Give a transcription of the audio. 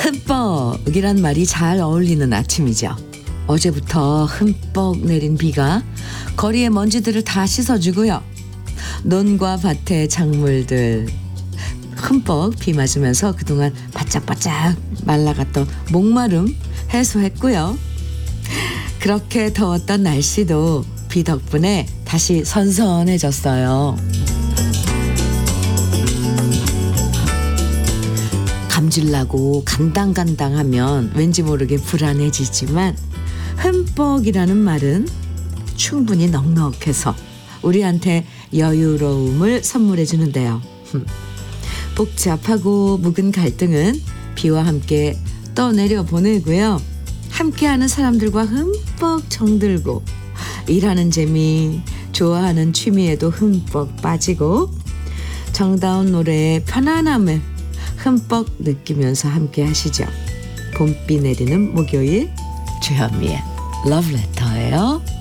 흠뻑이란 말이 잘 어울리는 아침이죠. 어제부터 흠뻑 내린 비가 거리의 먼지들을 다 씻어주고요. 논과 밭의 작물들 흠뻑 비 맞으면서 그동안 바짝바짝 말라갔던 목마름 해소했고요. 그렇게 더웠던 날씨도 비 덕분에 다시 선선해졌어요. 감질나고 간당간당하면 왠지 모르게 불안해지지만 흠뻑이라는 말은 충분히 넉넉해서 우리한테 여유로움을 선물해 주는데요. 복잡하고 묵은 갈등은 비와 함께 떠내려 보내고요. 함께하는 사람들과 흠뻑 정들고 일하는 재미, 좋아하는 취미에도 흠뻑 빠지고 정다운 노래의 편안함을 흠뻑 느끼면서 함께 하시죠. 봄비 내리는 목요일 주현미의 러브레터예요.